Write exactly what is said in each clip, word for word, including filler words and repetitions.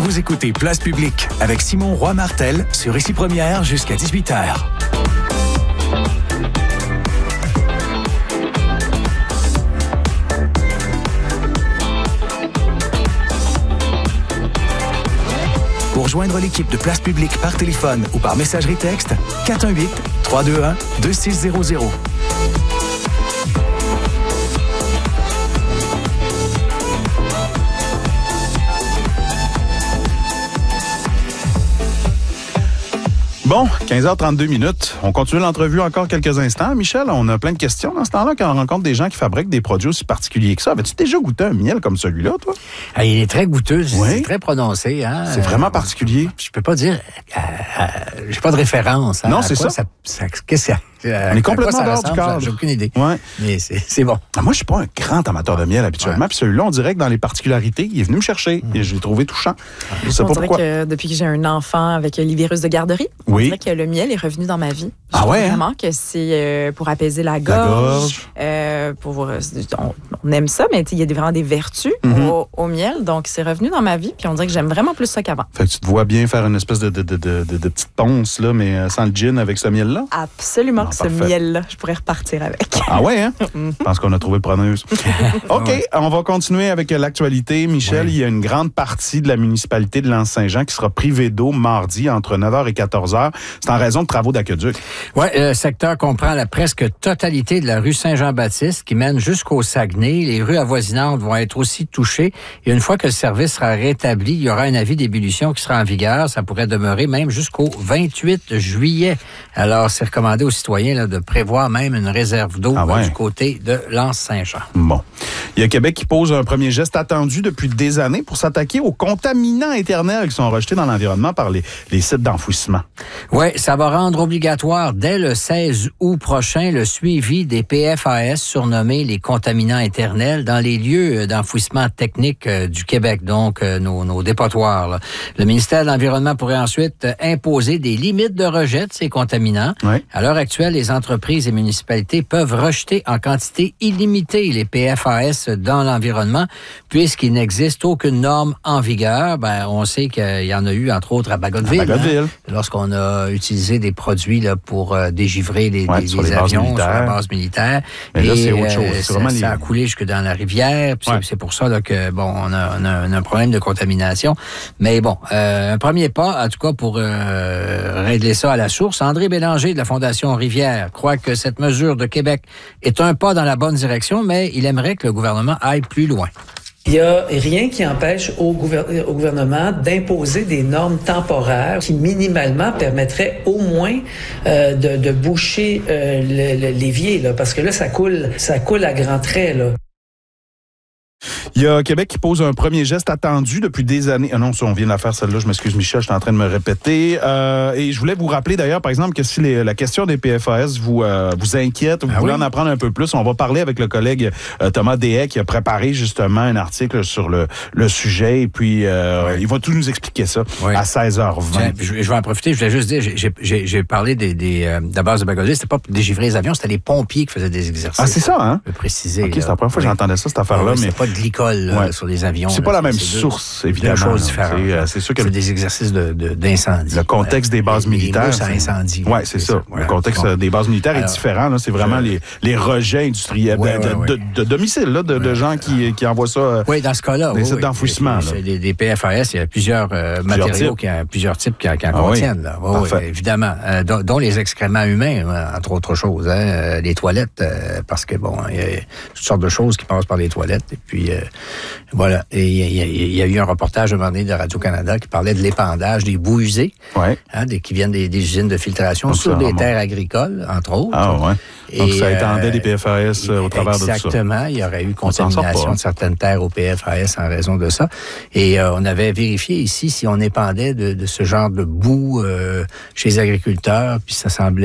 Vous écoutez Place Publique avec Simon Roy-Martel sur Ici Première jusqu'à dix-huit heures. Pour joindre l'équipe de Place Publique par téléphone ou par messagerie texte, quatre un huit, trois deux un, deux six zéro zéro. Bon, quinze heures trente-deux minutes. On continue l'entrevue encore quelques instants. Michel, on a plein de questions dans ce temps-là quand on rencontre des gens qui fabriquent des produits aussi particuliers que ça. Avais-tu déjà goûté un miel comme celui-là, toi? Ah, il est très goûteux, oui. C'est très prononcé. Hein? C'est vraiment particulier. Je peux pas dire... Euh, euh, j'ai pas de référence. Hein, non, c'est ça. ça, ça Qu'est-ce que Euh, On est complètement dehors du cadre. J'ai aucune idée. Ouais. Mais c'est bon. Ah, moi, je suis pas un grand amateur de miel habituellement. Ouais. Puis celui-là, on dirait que dans les particularités, il est venu me chercher. Mmh. Et je l'ai trouvé touchant. Je sais on pas dirait pourquoi. que depuis que j'ai un enfant avec les virus de garderie, oui. on dirait que le miel est revenu dans ma vie. Je ah ouais? Vraiment que c'est euh, pour apaiser la gorge. La gorge. Euh, pour, on, on aime ça, mais il y a vraiment des vertus mmh. au, au miel. Donc, c'est revenu dans ma vie. Puis on dirait que j'aime vraiment plus ça qu'avant. Fait que tu te vois bien faire une espèce de, de, de, de, de, de petite ponce, là, mais sans le gin avec ce miel-là? Absolument. Non, ce parfait. miel-là, je pourrais repartir avec. Ah ouais, hein? Je pense qu'on a trouvé preneuse. OK, ouais. On va continuer avec l'actualité. Michel, oui. Il y a une grande partie de la municipalité de L'Anse-Saint-Jean qui sera privée d'eau mardi entre neuf heures et quatorze heures. C'est en raison de travaux d'aqueduc. Oui, le secteur comprend la presque totalité de la rue Saint-Jean-Baptiste qui mène jusqu'au Saguenay. Les rues avoisinantes vont être aussi touchées. Et une fois que le service sera rétabli, il y aura un avis d'ébullition qui sera en vigueur. Ça pourrait demeurer même jusqu'au vingt-huit juillet. Alors, c'est recommandé aux citoyens là, de prévoir même une réserve d'eau ah ouais. du côté de L'Anse-Saint-Jean. Bon. Il y a Québec qui pose un premier geste attendu depuis des années pour s'attaquer aux contaminants éternels qui sont rejetés dans l'environnement par les, les sites d'enfouissement. Oui, ça va rendre obligatoire dès le seize août prochain le suivi des P F A S surnommés les contaminants éternels dans les lieux d'enfouissement technique du Québec, donc nos, nos dépotoirs. Là. Le ministère de l'Environnement pourrait ensuite imposer des limites de rejet de ces contaminants. Oui. À l'heure actuelle, les entreprises et municipalités peuvent rejeter en quantité illimitée les P F A S dans l'environnement, puisqu'il n'existe aucune norme en vigueur. Ben, on sait qu'il y en a eu, entre autres, à Bagotville. À Bagotville. Hein, lorsqu'on a utilisé des produits là, pour euh, dégivrer les, ouais, les, sur les les avions sur la base militaire. Mais et, là, c'est autre chose. Euh, c'est ça, les... ça a coulé jusque dans la rivière. Ouais. C'est, c'est pour ça là, que bon, on a, on, a, on a un problème de contamination. Mais bon, euh, un premier pas, en tout cas, pour euh, régler ça à la source. André Bélanger de la Fondation Rivière croit que cette mesure de Québec est un pas dans la bonne direction, mais il aimerait que le gouvernement aille plus loin. Il n'y a rien qui empêche au, gouver- au gouvernement d'imposer des normes temporaires qui, minimalement, permettraient au moins euh, de, de boucher euh, le, le, l'évier, là, parce que là, ça coule, ça coule à grands traits, là. Il y a Québec qui pose un premier geste attendu depuis des années. Ah non, ça, on vient de la faire, celle-là. Je m'excuse, Michel, je suis en train de me répéter. Euh, et je voulais vous rappeler, d'ailleurs, par exemple, que si les, la question des P F A S vous, euh, vous inquiète, vous ah voulez oui? en apprendre un peu plus, on va parler avec le collègue euh, Thomas Deshaies qui a préparé justement un article sur le, le sujet. Et puis, euh, oui. il va tout nous expliquer ça oui. à seize heures vingt. Je, je vais en profiter. Je voulais juste dire, j'ai, j'ai, j'ai parlé des, des, euh, de la base de Bagotville. C'était pas pour dégivrer les avions, c'était les pompiers qui faisaient des exercices. Ah, c'est ça, hein? Je peux préciser. OK, là. C'est la première fois que oui. j'entendais ça, cette affaire-là. Ah, oui, mais c'est pas de glycole là, ouais. sur les avions. C'est là, pas la même c'est source, deux, évidemment. Deux choses différentes. C'est, euh, c'est sûr que c'est des exercices de, de, d'incendie. Le contexte ouais. des bases les, militaires. Les c'est incendie. Oui, c'est, c'est ça. ça. Voilà. Le contexte bon. des bases militaires Alors, est différent. Là. C'est vraiment je... les, les rejets industriels ouais, de, ouais, de, ouais. de, de domicile, là, de, ouais. de gens qui, qui envoient ça. Euh, oui, dans ce cas-là. Des sites oui, d'enfouissement. C'est, c'est, les P F A S, il y a plusieurs, euh, plusieurs matériaux, qui a, plusieurs types qui en ah, contiennent. Oui. Là. Oui, oui, évidemment. Euh, dont, dont les excréments humains, entre autres choses. Hein, euh, les toilettes, euh, parce que bon, il y a toutes sortes de choses qui passent par les toilettes. Et puis, euh, voilà. Et il y, y, y a eu un reportage à un moment donné de Radio-Canada qui parlait de l'épandage des boues usées, ouais. hein, des, qui viennent des, des usines de filtration Donc, sur des remonte. terres agricoles, entre autres. Ah ouais. Et, Donc, ça étendait euh, des P F A S au travers de tout ça. Exactement. Il y aurait eu contamination de certaines terres au P F A S en raison de ça. Et euh, on avait vérifié ici si on épandait de, de ce genre de boue euh, chez les agriculteurs, puis ça semblait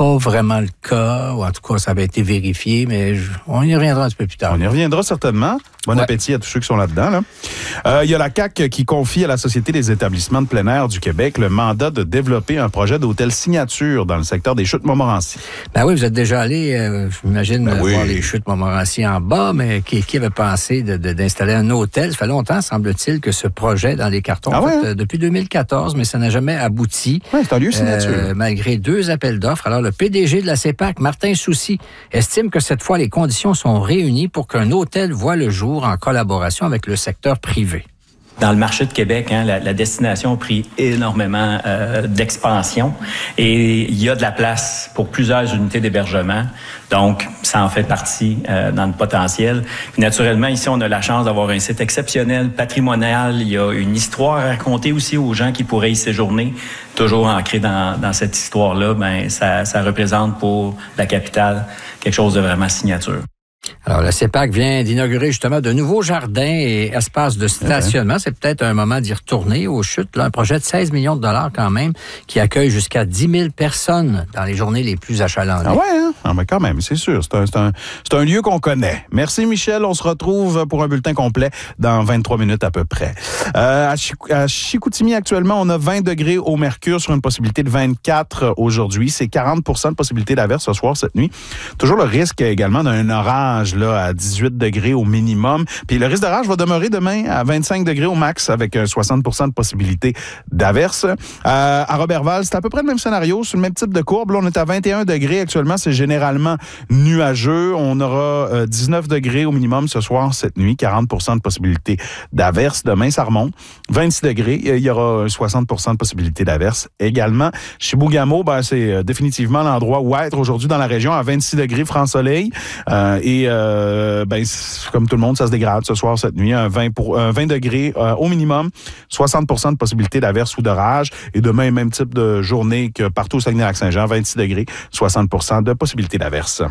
pas vraiment le cas, ou en tout cas, ça avait été vérifié, mais je, on y reviendra un petit peu plus tard. On y reviendra certainement. Bon ouais. appétit à tous ceux qui sont là-dedans. Là. Euh, il y a la C A Q qui confie à la Société des établissements de plein air du Québec le mandat de développer un projet d'hôtel signature dans le secteur des Chutes Montmorency. Ben oui, vous êtes déjà allé, euh, j'imagine, ben oui. voir les Chutes Montmorency en bas, mais qui, qui avait pensé de, de, d'installer un hôtel? Ça fait longtemps, semble-t-il, que ce projet dans les cartons, ah ouais, en fait, hein? depuis deux mille quatorze, mais ça n'a jamais abouti. Oui, c'est un lieu signature. Euh, malgré deux appels d'offres. Alors, le P D G de la C E P A C, Martin Soucy, estime que cette fois, les conditions sont réunies pour qu'un hôtel voit le jour en collaboration avec le secteur privé. Dans le marché de Québec, hein, la, la destination a pris énormément euh, d'expansion et il y a de la place pour plusieurs unités d'hébergement. Donc, ça en fait partie euh, dans le potentiel. Puis, naturellement, ici, on a la chance d'avoir un site exceptionnel, patrimonial. Il y a une histoire à raconter aussi aux gens qui pourraient y séjourner. Toujours ancré dans, dans cette histoire-là, ben, ça, ça représente pour la capitale quelque chose de vraiment signature. Alors, la C E P A C vient d'inaugurer justement de nouveaux jardins et espaces de stationnement. C'est peut-être un moment d'y retourner aux Chutes. Là, un projet de seize millions de dollars quand même, qui accueille jusqu'à dix mille personnes dans les journées les plus achalandées. Ah ouais, hein? Ah ben quand même, c'est sûr. C'est un, c'est, un, c'est un lieu qu'on connaît. Merci Michel. On se retrouve pour un bulletin complet dans vingt-trois minutes à peu près. Euh, à, Chic- à Chicoutimi, actuellement, on a vingt degrés au mercure sur une possibilité de vingt-quatre aujourd'hui. C'est quarante pour cent de possibilité d'averse ce soir, cette nuit. Toujours le risque également d'un orage là, à dix-huit degrés au minimum. Puis le risque d'orage va demeurer demain à vingt-cinq degrés au max avec un soixante pour cent de possibilité d'averse. Euh, à Roberval, c'est à peu près le même scénario, sur le même type de courbe. Là, on est à vingt et un degrés actuellement. C'est généralement nuageux. On aura euh, dix-neuf degrés au minimum ce soir, cette nuit. quarante pour cent de possibilité d'averse. Demain, ça remonte. vingt-six degrés. Il y aura soixante pour cent de possibilité d'averse également. Chibougamau, ben, c'est définitivement l'endroit où être aujourd'hui dans la région à vingt-six degrés, franc soleil. Euh, et euh, ben, comme tout le monde, ça se dégrade ce soir, cette nuit. Un vingt, pour, un vingt degrés euh, au minimum, soixante pour cent de possibilité d'averse ou d'orage. Et demain, même type de journée que partout au Saguenay-Lac-Saint-Jean, vingt-six degrés, soixante pour cent de possibilité d'averse.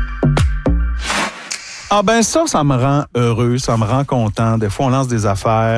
Ah ben ça, ça me rend heureux, ça me rend content. Des fois, on lance des affaires.